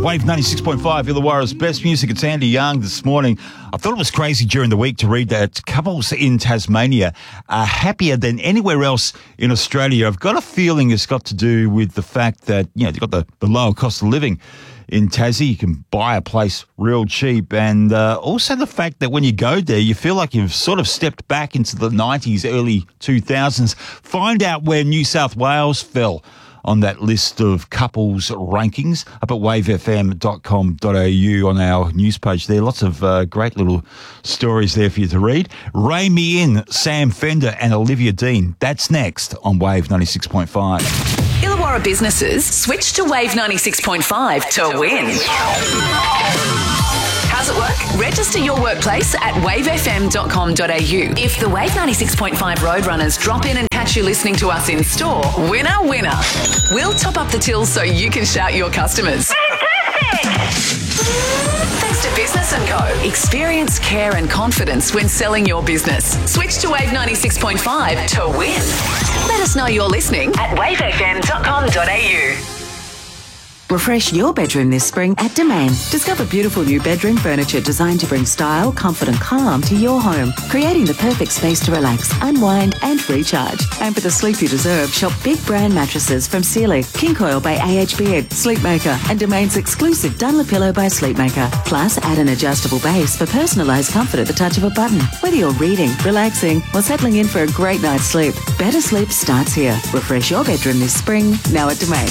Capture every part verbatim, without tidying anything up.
Wave ninety-six point five, Illawarra's best music. It's Andy Young this morning. I thought it was crazy during the week to read that couples in Tasmania are happier than anywhere else in Australia. I've got a feeling it's got to do with the fact that, you know, they've got the, the lower cost of living in Tassie. You can buy a place real cheap. And uh, also the fact that when you go there, you feel like you've sort of stepped back into the nineties, early two thousands. Find out where New South Wales fell on that list of couples rankings up at wave f m dot com dot a u on our news page there. Lots of uh, great little stories there for you to read. Ray Me In, Sam Fender and Olivia Dean. That's next on Wave ninety-six point five. Illawarra businesses switch to Wave ninety-six point five to win. How's it work? Register your workplace at wave f m dot com dot a u. If the Wave ninety-six point five Roadrunners drop in and catch you listening to us in store, winner, winner. We'll top up the till so you can shout your customers. Thanks to Business and Co. Experience, care and confidence when selling your business. Switch to Wave ninety-six point five to win. Let us know you're listening at wave f m dot com dot a u. Refresh your bedroom this spring at Domain. Discover beautiful new bedroom furniture designed to bring style, comfort and calm to your home, creating the perfect space to relax, unwind and recharge. And for the sleep you deserve, shop big brand mattresses from Sealy, King Coil by A H Beard, Sleepmaker and Domain's exclusive Dunlopillow by Sleepmaker. Plus, add an adjustable base for personalised comfort at the touch of a button. Whether you're reading, relaxing or settling in for a great night's sleep, better sleep starts here. Refresh your bedroom this spring, now at Domain.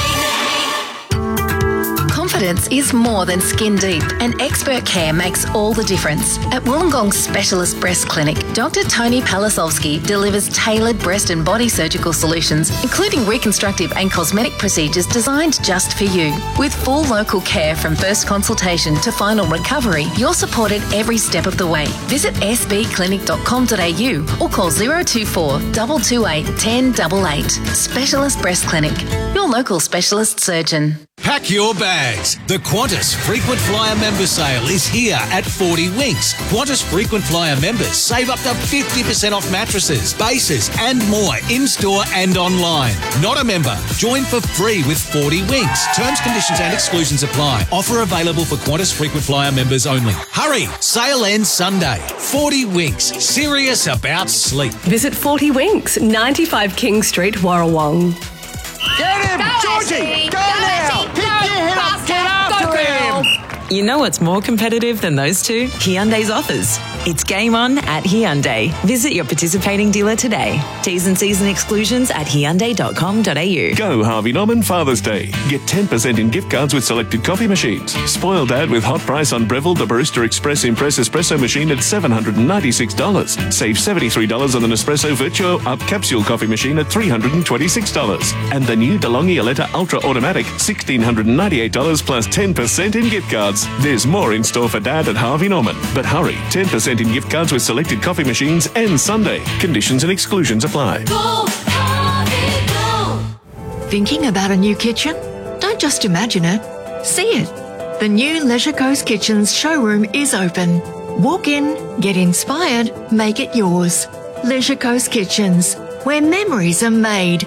Confidence is more than skin deep, and expert care makes all the difference. At Wollongong Specialist Breast Clinic, Doctor Tony Palasovsky delivers tailored breast and body surgical solutions, including reconstructive and cosmetic procedures designed just for you. With full local care from first consultation to final recovery, you're supported every step of the way. Visit s b clinic dot com dot a u or call zero two four, two two eight, one zero eight eight. Specialist Breast Clinic, your local specialist surgeon. Pack your bags. The Qantas Frequent Flyer Member Sale is here at forty Winks. Qantas Frequent Flyer members save up to fifty percent off mattresses, bases and more in-store and online. Not a member? Join for free with forty Winks. Terms, conditions and exclusions apply. Offer available for Qantas Frequent Flyer members only. Hurry! Sale ends Sunday. forty Winks. Serious about sleep. Visit forty Winks, ninety-five King Street, Warrawong. Get him! Go, Georgie! Ashley! Go, Go, now! Ashley! Pick Go, your head up! faster! Get after Go, girl! him! You know what's more competitive than those two? Hyundai's offers. It's game on at Hyundai. Visit your participating dealer today. T's and C's and exclusions at hyundai dot com dot a u. Go Harvey Norman Father's Day. Get ten percent in gift cards with selected coffee machines. Spoil Dad with hot price on Breville the Barista Express Impress Espresso machine at seven hundred ninety-six dollars. Save seventy-three dollars on the Nespresso Virtuo Up Capsule coffee machine at three hundred twenty-six dollars. And the new DeLonghi Aletta Ultra Automatic, one thousand six hundred ninety-eight dollars plus ten percent in gift cards. There's more in store for Dad at Harvey Norman. But hurry, ten percent in gift cards with selected coffee machines and Sunday. Conditions and exclusions apply. Go, Harvey, go! Thinking about a new kitchen? Don't just imagine it. See it. The new Leisure Coast Kitchens showroom is open. Walk in, get inspired, make it yours. Leisure Coast Kitchens, where memories are made.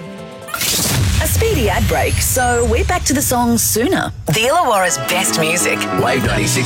A speedy ad break, so we're back to the song sooner. The Illawarra's best music. Wave ninety-six